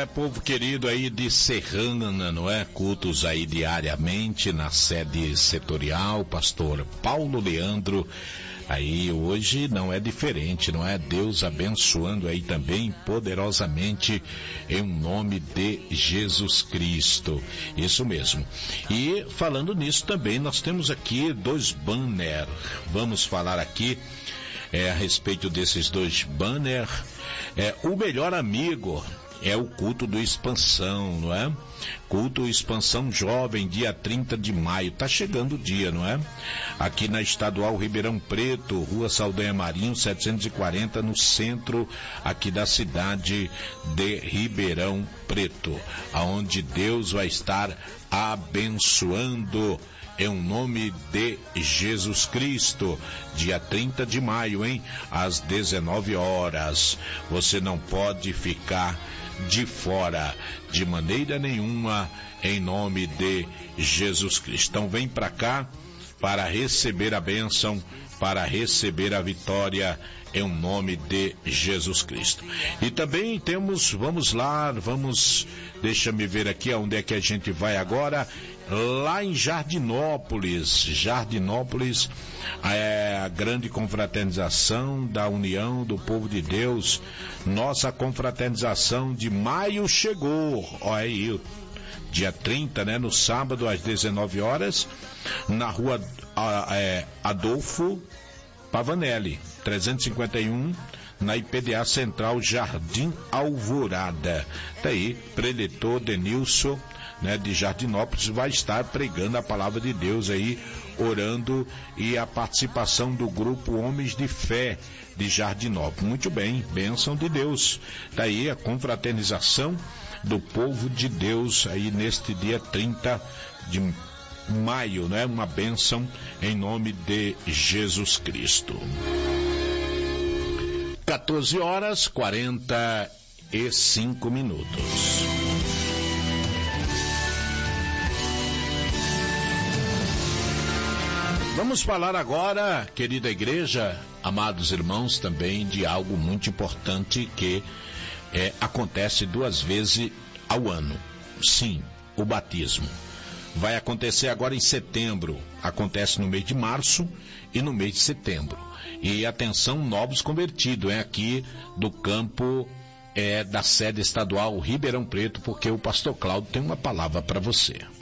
Povo querido aí de Serrana, não é? Cultos aí diariamente na sede setorial, pastor Paulo Leandro. Aí hoje não é diferente, não é? Deus abençoando aí também poderosamente em nome de Jesus Cristo. Isso mesmo. E falando nisso também, nós temos aqui 2 banners. Vamos falar aqui a respeito desses 2 banners. O melhor amigo é o culto do Expansão, não é? Culto Expansão Jovem, dia 30 de maio. Tá chegando o dia, não é? Aqui na Estadual Ribeirão Preto, Rua Saldanha Marinho, 740, no centro aqui da cidade de Ribeirão Preto, aonde Deus vai estar abençoando em nome de Jesus Cristo, dia 30 de maio, hein? Às 19 horas. Você não pode ficar de fora de maneira nenhuma, em nome de Jesus Cristo. Então vem para cá para receber a bênção, para receber a vitória em nome de Jesus Cristo. E também temos, deixa-me ver aqui aonde é que a gente vai agora. Lá em Jardinópolis, a grande confraternização da União do Povo de Deus. Nossa confraternização de maio chegou. Olha aí, dia 30, né? No sábado, às 19 horas, na rua Adolfo Pavanelli, 351, na IPDA Central, Jardim Alvorada. Daí, preletor Denilson, né, de Jardinópolis, vai estar pregando a palavra de Deus aí, orando, e a participação do grupo Homens de Fé de Jardinópolis. Muito bem, bênção de Deus. Daí a confraternização do povo de Deus aí neste dia 30 de maio, né? Uma bênção em nome de Jesus Cristo. 14 horas 45 minutos. Vamos falar agora, querida igreja, amados irmãos, também de algo muito importante que acontece 2 vezes ao ano. Sim, o batismo. Vai acontecer agora em setembro, acontece no mês de março e no mês de setembro. E atenção, novos convertidos, aqui do campo da sede estadual Ribeirão Preto, porque o pastor Cláudio tem uma palavra para você.